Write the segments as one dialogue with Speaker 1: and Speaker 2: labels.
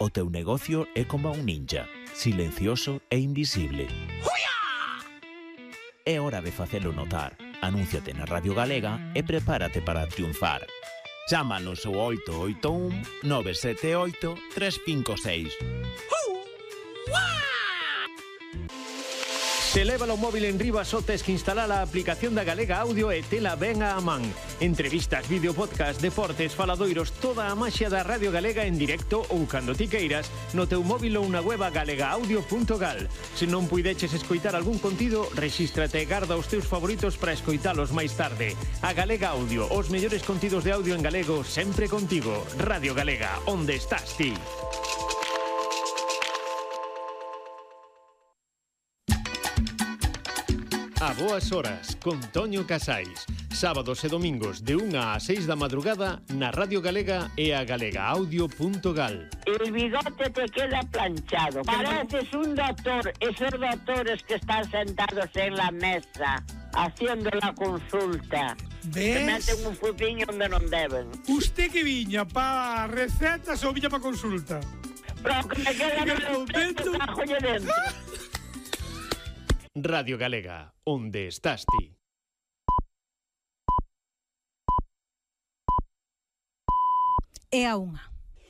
Speaker 1: O teu negocio é como un ninja, silencioso e invisible. É hora de facelo notar. Anúnciate na Radio Galega e prepárate para triunfar. Chámanos ao 881 978 356.
Speaker 2: Se leva o móvil en riba só tes que instalar a aplicación da Galega Audio e tela ben a man. Entrevistas, vídeo, podcast, deportes, faladoiros, toda a maxia da Radio Galega en directo ou cando ti queiras no teu móvil ou na web galegaaudio.gal. Se non puideches escoitar algún contido, rexístrate e garda os teus favoritos para escoitalos máis tarde. A Galega Audio, os mellores contidos de audio en galego sempre contigo. Radio Galega, onde estás ti? A boas horas, con Toño Casais. Sábados e domingos de 1 a 6 da madrugada na Radio Galega e a galegaaudio.gal.
Speaker 3: El bigote te queda planchado. Pareces un doctor. Esos doctores que están sentados en la mesa haciendo la consulta.
Speaker 4: ¿Ves?
Speaker 3: Que meten un fuciño donde non deben.
Speaker 4: Usted que viña pa recetas ou viña pa consulta?
Speaker 3: Pero que me queda no pecho, cajolle dentro.
Speaker 2: Radio Galega, onde estás ti?
Speaker 5: É a unha.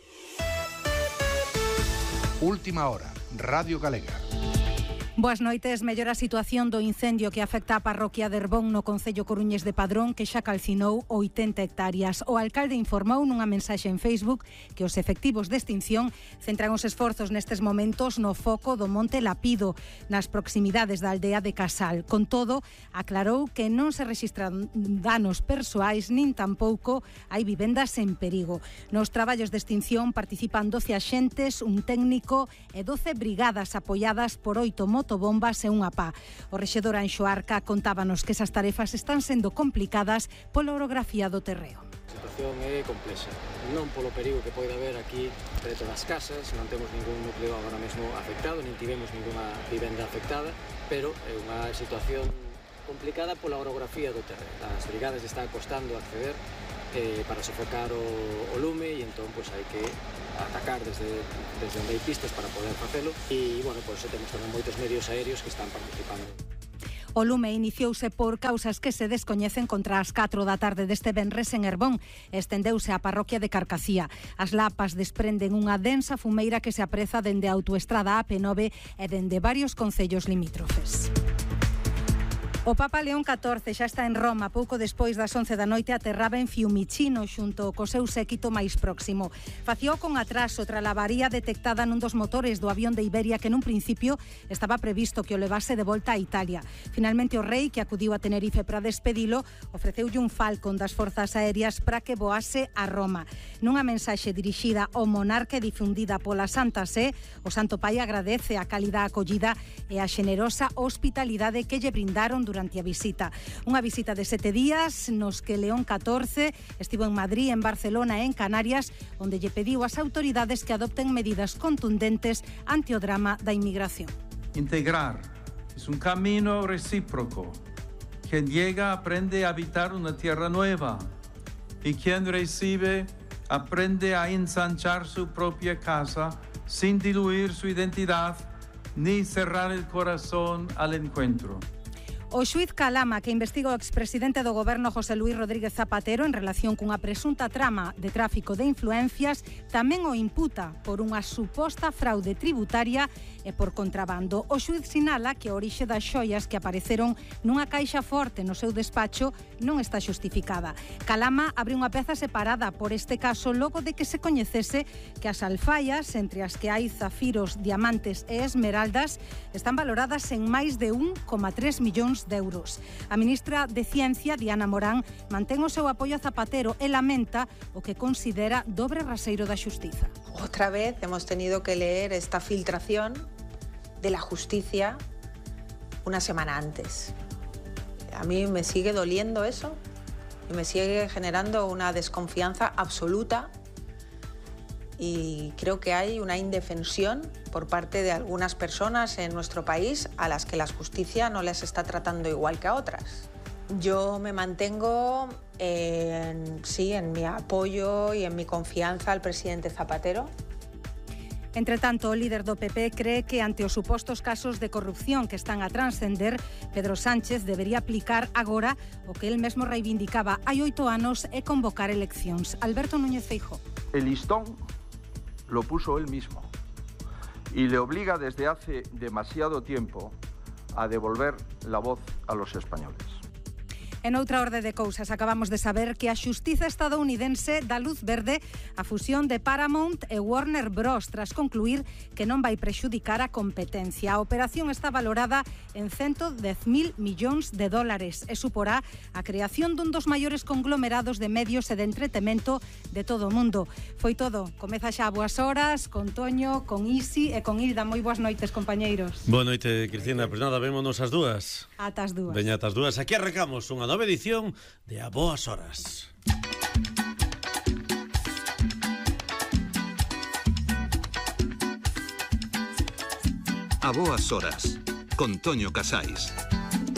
Speaker 6: Última hora, Radio Galega.
Speaker 5: Boas noites. Mellora a situación do incendio que afecta a parroquia de Herbón no concello coruñés de Padrón, que xa calcinou 80 hectáreas. O alcalde informou nunha mensaxe en Facebook que os efectivos de extinción centran os esforzos nestes momentos no foco do Monte Lapido, nas proximidades da aldea de Casal. Con todo, aclarou que non se rexistran danos persoais nin tampouco hai vivendas en perigo. Nos traballos de extinción participan 12 axentes, un técnico e 12 brigadas apoiadas por 8 motobombas e unha pá. O rexedor Anxo Arca contábanos que esas tarefas están sendo complicadas pola orografía do terreo.
Speaker 7: A situación é complexa, non polo perigo que poida haber aquí preto das casas, non temos ningún núcleo agora mesmo afectado, nin tivemos ninguna vivenda afectada, pero é unha situación complicada pola orografía do terreno. As brigadas están costando acceder para sofocar o lume e entón pois hai que atacar desde onde hai pistas para poder facelo e, bueno, por eso temos tamén moitos medios aéreos que están participando.
Speaker 5: O lume iniciouse por causas que se descoñecen contra as 4 da tarde deste venres en Herbón. Estendeuse á parroquia de Carcacía. As lapas desprenden unha densa fumeira que se apreza dende a autoestrada AP9 e dende varios concellos limítrofes. O Papa León XIV xa está en Roma. Pouco despois das 11 da noite aterraba en Fiumicino xunto co seu séquito máis próximo. Facíao con atraso tras a avaría detectada nun dos motores do avión de Iberia que nun principio estaba previsto que o levase de volta a Italia. Finalmente o rei, que acudiu a Tenerife para despedilo, ofreceulle un Falcon das Forzas Aéreas para que voase a Roma. Nunha mensaxe dirixida ao monarca e difundida pola Santa Sé, o Santo Pai agradece a cálida acollida e a xenerosa hospitalidade que lle brindaron durante a visita. Unha visita de 7 días nos que León XIV estivo en Madrid, en Barcelona e en Canarias, onde lle pediu ás autoridades que adopten medidas contundentes ante o drama da inmigración.
Speaker 8: Integrar es un camino recíproco. Quien llega aprende a habitar una tierra nueva y quien recibe aprende a ensanchar su propia casa sin diluir su identidad ni cerrar el corazón al encuentro.
Speaker 5: O xuíz Calama, que investiga o expresidente do goberno José Luis Rodríguez Zapatero en relación cunha presunta trama de tráfico de influencias, tamén o imputa por unha suposta fraude tributaria e por contrabando. O xuíz sinala que a orixe das xoias que apareceron nunha caixa forte no seu despacho non está xustificada. Calama abre unha peza separada por este caso logo de que se coñecese que as alfaias, entre as que hai zafiros, diamantes e esmeraldas, están valoradas en máis de 1,3 millóns de euros. A ministra de Ciencia, Diana Morán, mantén o seu apoio a Zapatero e lamenta o que considera dobre raseiro da xustiza.
Speaker 9: Otra vez hemos tenido que leer esta filtración de la justicia una semana antes. A mí me sigue doliendo eso y me sigue generando una desconfianza absoluta y creo que hay una indefensión por parte de algunas personas en nuestro país a las que la justicia no les está tratando igual que a otras. Yo me mantengo en mi apoyo y en mi confianza al presidente Zapatero.
Speaker 5: Entre tanto, o líder do PP cree que ante os supostos casos de corrupción que están a transcender, Pedro Sánchez debería aplicar agora o que él mesmo reivindicaba hai 8 anos e convocar eleccións. Alberto Núñez Feijóo.
Speaker 10: El listón lo puso él mismo y le obliga desde hace demasiado tiempo a devolver la voz a los españoles.
Speaker 5: En outra orde de cousas, acabamos de saber que a xustiza estadounidense dá luz verde a fusión de Paramount e Warner Bros. Tras concluir que non vai prexudicar a competencia. A operación está valorada en 110.000 millóns de dólares e suporá a creación dun dos maiores conglomerados de medios e de entretemento de todo o mundo. Foi todo. Comeza xa boas horas, con Toño, con Isi e con Hilda. Moi boas noites, compañeiros.
Speaker 11: Boa noite, Cristina. Pois nada, vémonos as dúas.
Speaker 5: Ata as dúas.
Speaker 11: Veña ata as dúas. Aquí arrancamos unha nova edición de A Boas Horas.
Speaker 12: A Boas Horas, con Toño Casais.